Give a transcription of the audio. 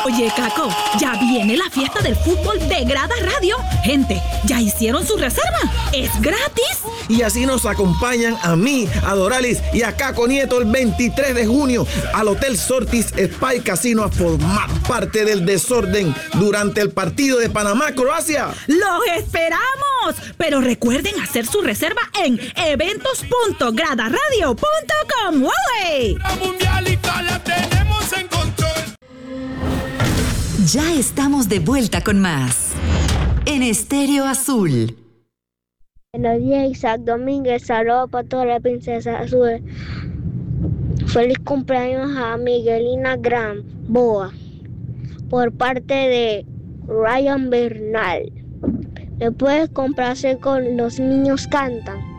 Oye, Caco, ya viene la fiesta del fútbol de Grada Radio. Gente, ¿ya hicieron su reserva? ¡Es gratis! Y así nos acompañan a mí, a Doralis y a Caco Nieto el 23 de junio al Hotel Sortis Spa y Casino a formar parte del desorden durante el partido de Panamá-Croacia. ¡Los esperamos! Pero recuerden hacer su reserva en eventos.gradaradio.com. ¡Wale! La mundialita la tenemos en control. Ya estamos de vuelta con más en Estéreo Azul. Buenos días, Isaac Domínguez. Saludos para toda la princesa azul. Feliz cumpleaños a Miguelina Gran Boa por parte de Ryan Bernal. ¿Me puedes complacer con Los Niños Cantan?